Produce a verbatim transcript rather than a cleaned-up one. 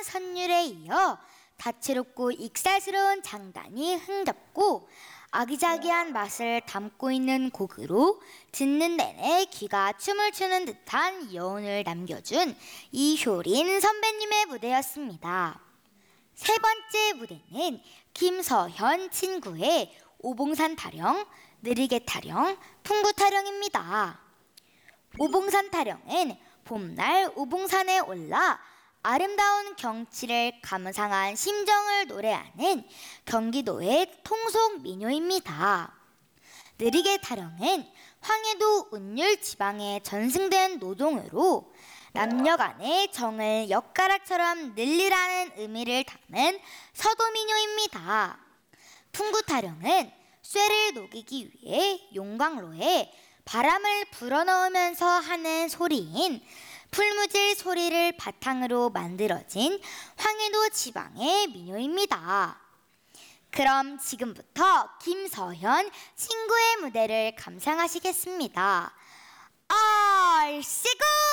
선율에 이어 다채롭고 익살스러운 장단이 흥겹고 아기자기한 맛을 담고 있는 곡으로 듣는 내내 귀가 춤을 추는 듯한 여운을 남겨준 이효린 선배님의 무대였습니다. 세 번째 무대는 김서현 친구의 오봉산 타령, 느리게 타령, 풍부 타령입니다. 오봉산 타령은 봄날 오봉산에 올라 아름다운 경치를 감상한 심정을 노래하는 경기도의 통속 민요입니다. 느리게 타령은 황해도 운율 지방에 전승된 노동으로 남녀 간의 정을 엿가락처럼 늘리라는 의미를 담은 서도민요입니다. 풍구 타령은 쇠를 녹이기 위해 용광로에 바람을 불어넣으면서 하는 소리인 풀무질 소리를 바탕으로 만들어진 황해도 지방의 민요입니다. 그럼 지금부터 김서현 친구의 무대를 감상하시겠습니다. 얼씨구!